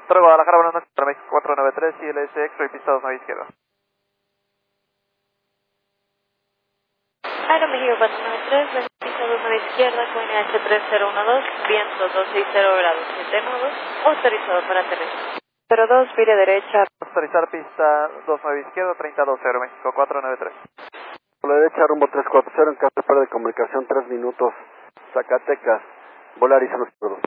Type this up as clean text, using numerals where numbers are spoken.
Torre Guadalajara, buenas noches, para México 493, ILS X-Ray, pista 29 izquierda. Aeroméxico 493, pista 29 izquierda, coordenada H3012, viento 260 grados 7 nudos, autorizado para aterrizar. 02, vire derecha. Autorizar pista 29 izquierda, 3012, Aeroméxico 493. Por la derecha, rumbo 340, en caso de pérdida de comunicación, 3 minutos, Zacatecas, volar y 02.